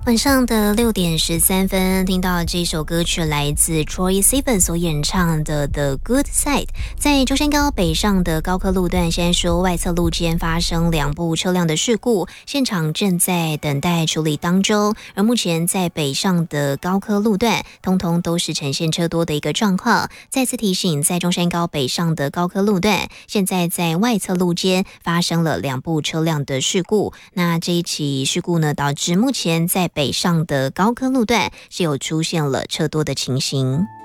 晚上的6点13分，听到这首歌曲来自 Troye Sivan 所演唱的 The Good Side。在中山高北上的高科路段，现在说外侧路间发生2部车辆的事故，现场正在等待处理当中。而目前在北上的高科路段，通通都是呈现车多的一个状况。再次提醒，在中山高北上的高科路段，现在在外侧路间发生了2部车辆的事故。那这一起事故呢，导致目前在北上的高科路段是有出现了车多的情形。